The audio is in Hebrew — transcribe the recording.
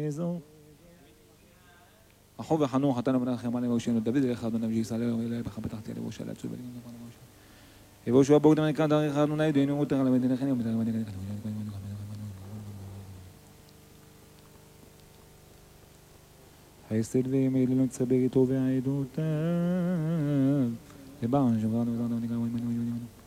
אזור אחו וחנוך חתן ובנה לכם עליהם ואושנו דוד אליך אדוני וישראל אלי בך פתחתי עליו ושאלה צוי בלי יבוא שוע בוגדם נקרא דרך אדוני ידענו ותר על המדינה חני ומדינה חני חסד וימי לנו צבר איתו והעדותיו לבן שברנו וזרנו ונקרא